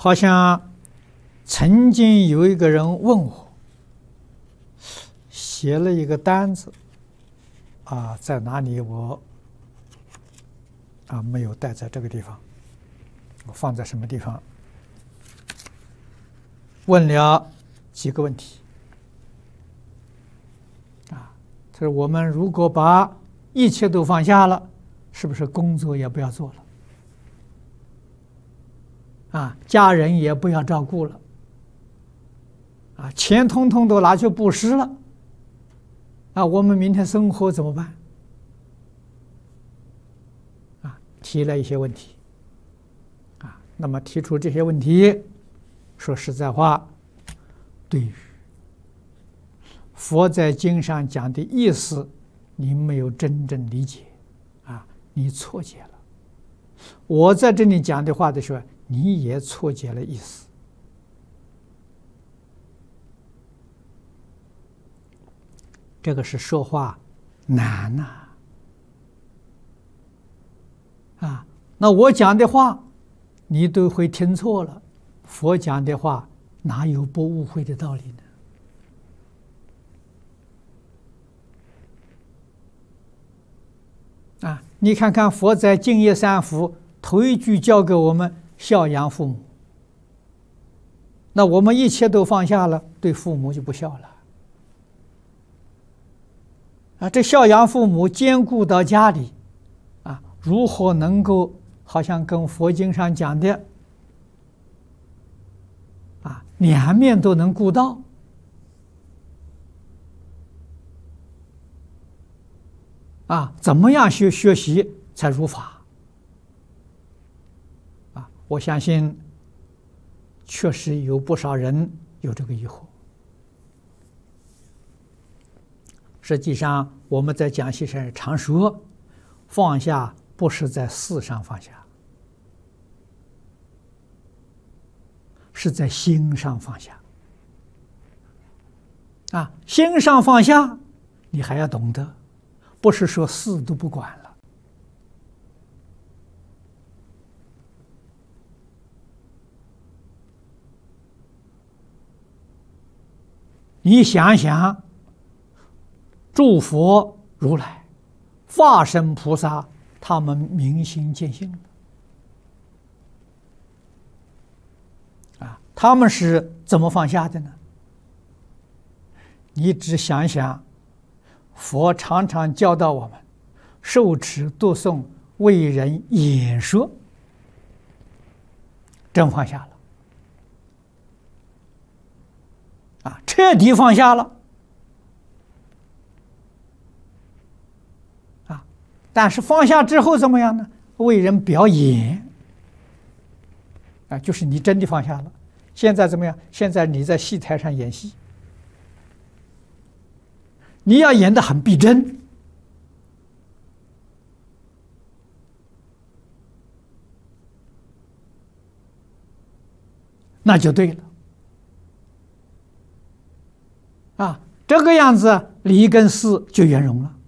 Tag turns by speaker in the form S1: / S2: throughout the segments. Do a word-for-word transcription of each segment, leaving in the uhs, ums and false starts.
S1: 好像曾经有一个人问我，写了一个单子，啊，在哪里我啊没有带在这个地方，我放在什么地方？问了几个问题，啊，他说我们如果把一切都放下了，是不是工作也不要做了？啊，家人也不要照顾了，啊，钱通通都拿去布施了，啊，我们明天生活怎么办？啊，提了一些问题，啊，那么提出这些问题，说实在话，对于佛在经上讲的意思，你没有真正理解，啊，你错解了。我在这里讲的话的时候，你也错解了意思。这个是说话难呐，啊，那我讲的话，你都会听错了。佛讲的话，哪有不误会的道理呢？啊，你看看佛在净业三福头一句教给我们孝养父母，那我们一切都放下了，对父母就不孝了。啊，这孝养父母兼顾到家里，啊，如何能够好像跟佛经上讲的，啊，两面都能顾到？啊，怎么样学学习才如法？啊，我相信确实有不少人有这个疑惑。实际上，我们在讲习上常说，放下不是在事上放下，是在心上放下。啊，心上放下，你还要懂得，不是说事都不管了。你想想，诸佛如来、化身菩萨，他们明心见性的啊，他们是怎么放下的呢？你只想想，佛常常教导我们受持读诵、为人演说，真放下了啊，彻底放下了。但是放下之后怎么样呢？为人表演，啊，就是你真的放下了。现在怎么样？现在你在戏台上演戏，你要演得很逼真，那就对了。啊，这个样子理跟事就圆融了。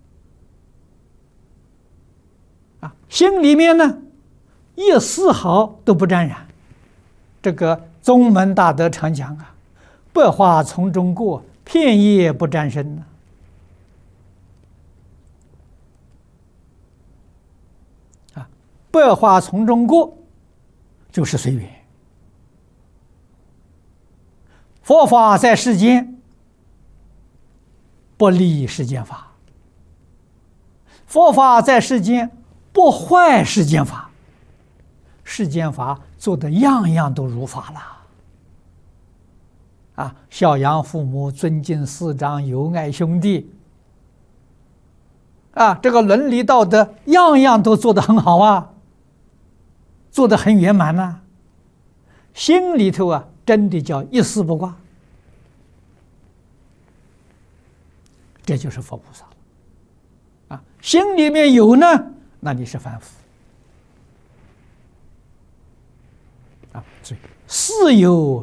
S1: 心里面呢，一丝毫都不沾染。这个宗门大德常讲啊，百花丛中过，片叶不沾身呢。啊，百花丛中过，就是随缘。佛法在世间，不立世间法；佛法在世间，不坏世间法，世间法做的样样都如法了。啊，孝养父母，尊敬师长，友爱兄弟，啊，这个伦理道德样样都做得很好啊，做得很圆满呐。心里头啊，真的叫一丝不挂，这就是佛菩萨了。啊，心里面有呢，那你是凡夫啊，所以事有